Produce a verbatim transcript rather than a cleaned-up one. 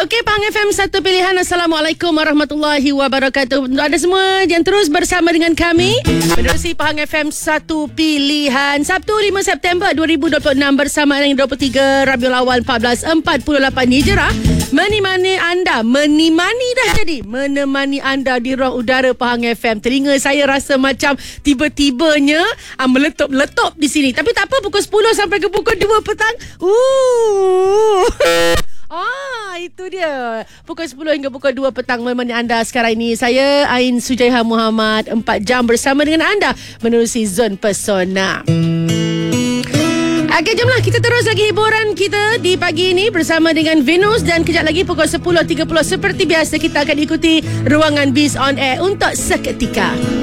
Okey, Pahang F M satu pilihan. Assalamualaikum warahmatullahi wabarakatuh. Untuk anda semua yang terus bersama dengan kami menerusi Pahang F M satu pilihan. Sabtu lima September dua ribu dua puluh enam bersama dengan dua puluh tiga Rabiul Awal empat belas empat puluh lapan Hijrah. Menemani anda, menimani dah jadi, menemani anda di ruang udara Pahang F M. Telinga saya rasa macam tiba-tibanya ah, meletup-letup di sini. Tapi tak apa, pukul sepuluh sampai ke pukul dua petang. Uh. Ah, itu dia. Pukul sepuluh hingga pukul dua petang menemani anda sekarang ini. Saya Ain Sujaiha Muhammad, empat jam bersama dengan anda menerusi Zon Pesona. Okey, jomlah kita terus lagi hiburan kita di pagi ini bersama dengan Venus. Dan kejap lagi pukul sepuluh tiga puluh seperti biasa kita akan ikuti ruangan Biz on Air untuk seketika.